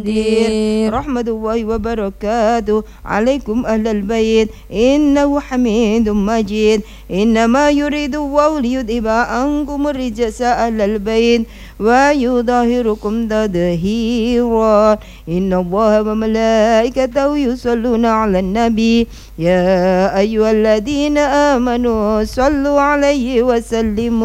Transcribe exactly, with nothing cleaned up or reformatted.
رحمة الله وبركاته عليكم أهل البيت إنه حميد مجيد. إنما يريد الله ليذهب عنكم الرجس أهل البيت ويطهركم تطهيرا. إن الله وملائكته يصلون على النبي يا أيها الذين آمنوا صلوا عليه وسلموا